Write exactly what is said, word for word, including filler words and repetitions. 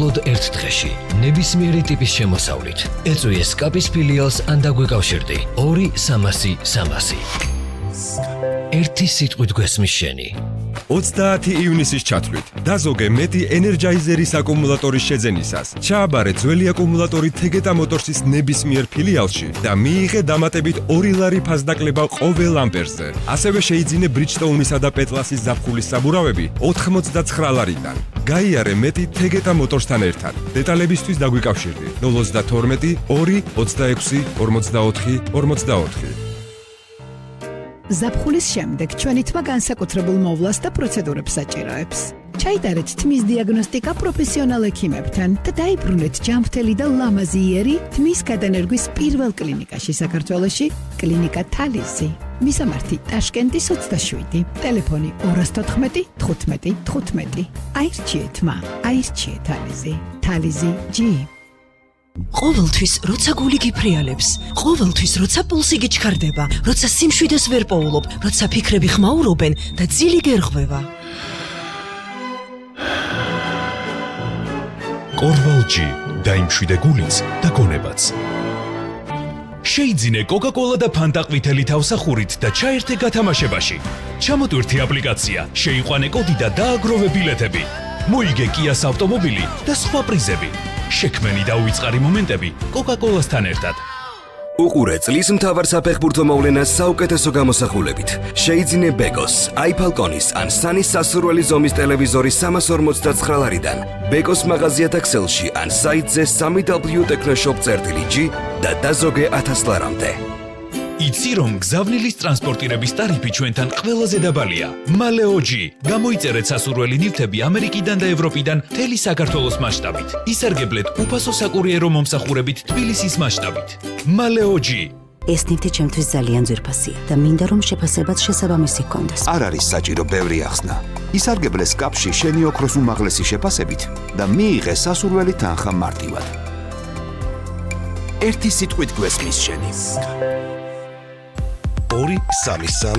მხოლოდ ერთ დღეში, ნებისმიერი ტიპის შემოსავლით. ეწვიე სკაპის ფილიალს ან დაგვეკავშირდი ორი სამასი სამასი. ერთი სიტყვით გვესმის შენი. ოცდაათი ივნისის ჩათვლით დაზოგე მეტი ენერჯაიზერის აკუმულატორის შეძენისას. ჩააბარე ძველი აკუმულატორი თეგეტა მოტორსის ნებისმიერ ფილიალში და მიიღე დამატებით ორი ლარი ფასდაკლება ყოველ ამპერზე. ასევე შეიძინე ბრიჯსტოუნისა და პეტლასის ზაფხულის საბურავები ოთხმოცდაცხრა ლარიდან. გაიარე მეტი თეგეტა მოტორსთან ერთად. დეტალებისთვის დაგვიკავშირდი ნულ ოცდათორმეტი ორი ოცდაექვსი ორმოცდაოთხი ორმოცდაოთხი. ზაფხულის შემდეგ ჩვენი თმა განსაკუთრებულ მოვლას და პროცედურებს საჭიროებს. ჩაიდარეთ თმის დიაგნოსტიკა პროფესიონალ ექიმებთან და დაიბრუნეთ ჯანმრთელი და ლამაზი იერი თმის გადანერგვის პირველ კლინიკაში საქართველოში, კლინიკა თალიზი. მისამართი ტაშკენტის ოცდაშვიდი, ტელეფონი ორი თოთხმეტი თხუთმეტი თხუთმეტი. აირჩიე თმა, აირჩიე თალიზი. თალიზი ჯი. ყოველთვის როცა გული გიფრიალებს, ყოველთვის როცა პულსი გიჩქარდება, როცა სიმშვიდეს ვერ პოულობ, როცა ფიქრები ხმაურობენ და ძილი გერღვევა. კორვალჯი დაიმშვიდე გულიც და გონებაც. შეიძინე კოკა-კოლა და ფანტა ყვითელი თავსახურით და ჩაერთე გათამაშებაში. ჩამოტვირთი აპლიკაცია, შეიყვანე კოდი და დააგროვე ბილეთები. მოიგე კიას ავტომობილი და სხვა პრიზები. შექმენი და უიწყარი მომენტები კოკა-კოლასთან ერთად. უყურე წლის მთავარ საფეხბურთო მოვლენას საუკეთესო გამოსახულებით. შეიძინე ბეკოს, აიფალკონის ან სანის სასურველი ზომის ტელევიზორი სამას ორმოცდაცხრა ლარიდან. ბეკოს მაღაზიათა ქსელში ან საიტზე სამი დაბლიუ ტექნოშოპ წერტილი ჯი და დაზოგე ათას ლარამდე. იცი რომ გზავნილის ტრანსპორტირების ტარიფი ჩვენთან ყველაზე დაბალია. მალეოჯი. გამოიწერეთ სასურველი ნივთები ამერიკიდან და ევროპიდან მთელი საქართველოს მასშტაბით. ისარგებლეთ უფასო საკურიერო მომსახურებით თბილისის მასშტაბით. მალეოჯი. ეს ნივთი ჩემთვის ძალიან ძვირფასია და მინდა რომ შეფასებაც შესაბამისი ჰქონდეს. არ არის საჭირო ბევრი ახსნა. ისარგებლე სკაპში შენი ოქროს უმაღლესი შეფასებით და მიიღე სასურველი თანხა მარტივად. ერთი სიტყვით გვესმის შენი. ორი სამი სამი